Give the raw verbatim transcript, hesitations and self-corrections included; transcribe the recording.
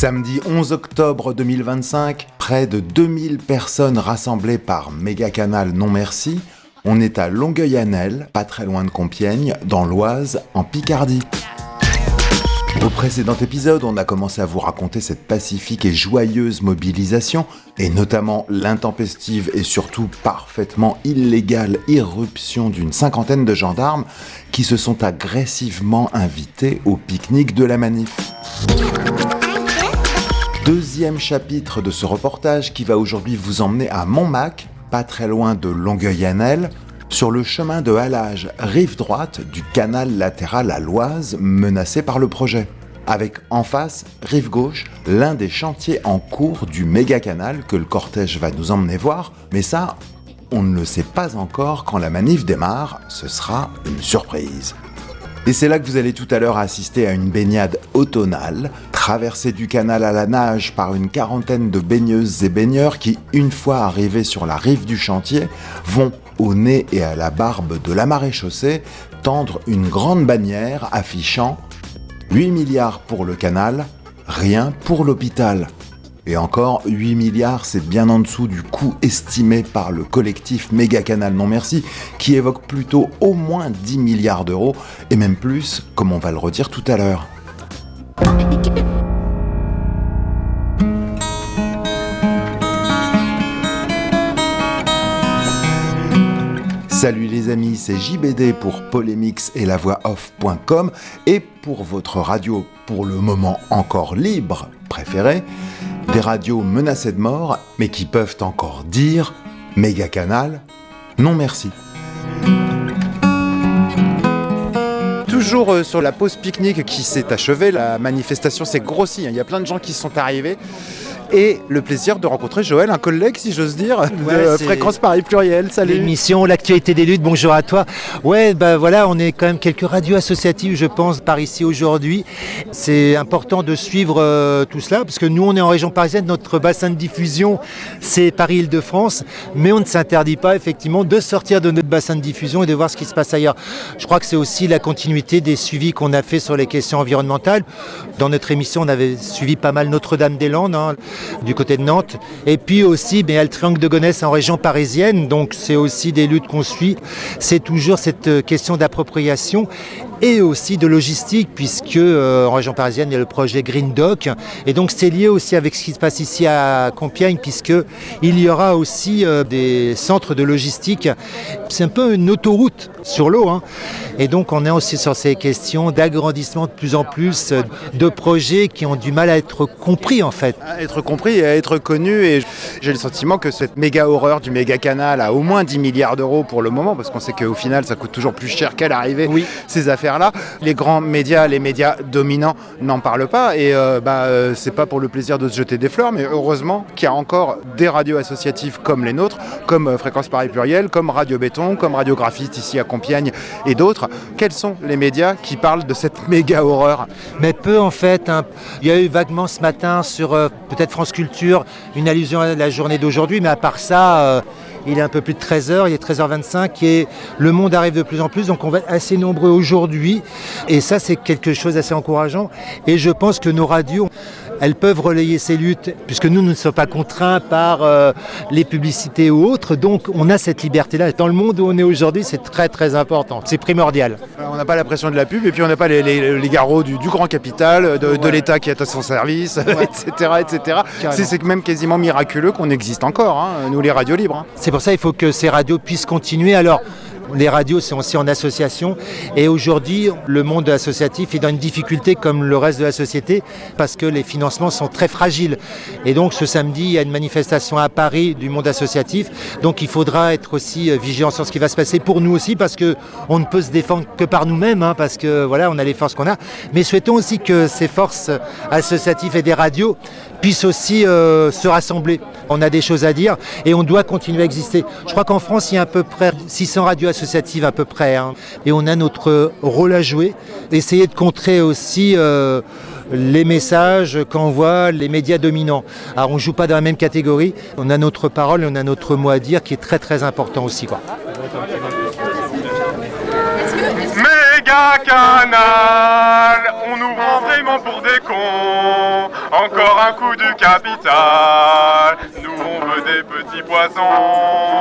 Samedi onze octobre deux mille vingt-cinq, près de deux mille personnes rassemblées par Mégacanal Non Merci. On est à Longueuil-Annel, pas très loin de Compiègne, dans l'Oise, en Picardie. Au précédent épisode, on a commencé à vous raconter cette pacifique et joyeuse mobilisation, et notamment l'intempestive et surtout parfaitement illégale irruption d'une cinquantaine de gendarmes qui se sont agressivement invités au pique-nique de la manif. Deuxième chapitre de ce reportage qui va aujourd'hui vous emmener à Montmac, pas très loin de Longueuil-Annel, sur le chemin de halage rive droite du canal latéral à l'Oise menacé par le projet. Avec en face, rive gauche, l'un des chantiers en cours du méga-canal que le cortège va nous emmener voir. Mais ça, on ne le sait pas encore quand la manif démarre, ce sera une surprise. Et c'est là que vous allez tout à l'heure assister à une baignade automnale, traversée du canal à la nage par une quarantaine de baigneuses et baigneurs qui, une fois arrivés sur la rive du chantier, vont, au nez et à la barbe de la maréchaussée, tendre une grande bannière affichant huit milliards pour le canal, rien pour l'hôpital. Et encore, huit milliards, c'est bien en dessous du coût estimé par le collectif Mégacanal Non Merci, qui évoque plutôt au moins dix milliards d'euros, et même plus, comme on va le redire tout à l'heure. Salut les amis, c'est J B D pour Polémix et la voix off point com et pour votre radio, pour le moment encore libre, préférée, des radios menacées de mort, mais qui peuvent encore dire Mégacanal, non merci. Toujours sur la pause pique-nique qui s'est achevée, la manifestation s'est grossie, il y a plein de gens qui sont arrivés. Et le plaisir de rencontrer Joël, un collègue, si j'ose dire, ouais, de Fréquence Paris Pluriel. Salut. L'émission, l'actualité des luttes, bonjour à toi. Ouais, bah voilà, on est quand même quelques radios associatives, je pense, par ici aujourd'hui. C'est important de suivre euh, tout cela, parce que nous, on est en région parisienne, notre bassin de diffusion, c'est Paris-Île-de-France, mais on ne s'interdit pas, effectivement, de sortir de notre bassin de diffusion et de voir ce qui se passe ailleurs. Je crois que c'est aussi la continuité des suivis qu'on a fait sur les questions environnementales. Dans notre émission, on avait suivi pas mal Notre-Dame-des-Landes, hein, du côté de Nantes, et puis aussi ben, le triangle de Gonesse en région parisienne, donc c'est aussi des luttes qu'on suit. C'est toujours cette question d'appropriation et aussi de logistique, puisque euh, en région parisienne il y a le projet Green Dock, et donc c'est lié aussi avec ce qui se passe ici à Compiègne, puisque il y aura aussi euh, des centres de logistique. C'est un peu une autoroute sur l'eau, hein. Et donc on est aussi sur ces questions d'agrandissement de plus en plus, euh, de projets qui ont du mal à être compris en fait. À être compris et à être connu, et j'ai le sentiment que cette méga horreur du méga canal a au moins dix milliards d'euros pour le moment, parce qu'on sait qu'au final ça coûte toujours plus cher qu'à l'arrivée, oui. Ces affaires-là. Les grands médias, les médias dominants n'en parlent pas, et euh, bah, euh, c'est pas pour le plaisir de se jeter des fleurs, mais heureusement qu'il y a encore des radios associatives comme les nôtres, comme euh, Fréquence Paris Pluriel, comme Radio Béton, comme Radio Graphite ici à Compiègne et d'autres. Quels sont les médias qui parlent de cette méga horreur ? Mais peu en fait, hein. Il y a eu vaguement ce matin sur euh, peut-être France Culture une allusion à la journée d'aujourd'hui, mais à part ça, euh, il est un peu plus de treize heures, il est treize heures vingt-cinq et le monde arrive de plus en plus, donc on va être assez nombreux aujourd'hui, et ça c'est quelque chose d'assez encourageant, et je pense que nos radios, elles peuvent relayer ces luttes, puisque nous, nous ne sommes pas contraints par euh, les publicités ou autres, donc on a cette liberté-là. Dans le monde où on est aujourd'hui, c'est très très important, c'est primordial. On n'a pas la pression de la pub, et puis on n'a pas les, les, les garrots du, du grand capital, de, ouais. de l'État qui est à son service, ouais. et cetera, et cetera. C'est, c'est même quasiment miraculeux qu'on existe encore, hein, nous les radios libres. Hein. C'est pour ça qu'il faut que ces radios puissent continuer. Alors, les radios sont aussi en association, et aujourd'hui le monde associatif est dans une difficulté comme le reste de la société parce que les financements sont très fragiles, et donc ce samedi il y a une manifestation à Paris du monde associatif, donc il faudra être aussi vigilant sur ce qui va se passer pour nous aussi, parce qu'on ne peut se défendre que par nous-mêmes, hein, parce que voilà, on a les forces qu'on a, mais souhaitons aussi que ces forces associatives et des radios puissent aussi euh, se rassembler. On a des choses à dire et on doit continuer à exister. Je crois qu'en France, il y a à peu près six cents radios associatives à peu près, hein, et on a notre rôle à jouer. Essayer de contrer aussi euh, les messages qu'envoient les médias dominants. Alors on ne joue pas dans la même catégorie, on a notre parole et on a notre mot à dire qui est très très important aussi, quoi. Mégacanal, on nous prend vraiment pour des cons. Encore coup du capital. Nous on veut des petits poissons.